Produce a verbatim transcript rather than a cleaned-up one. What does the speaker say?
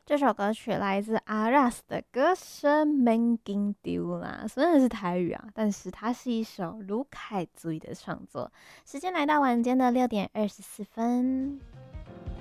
这首歌曲来自阿 ras 的歌声《免惊丢》啦，虽然是台语啊，但是它是一首卢凯族的创作。时间来到晚间的六点二十四分。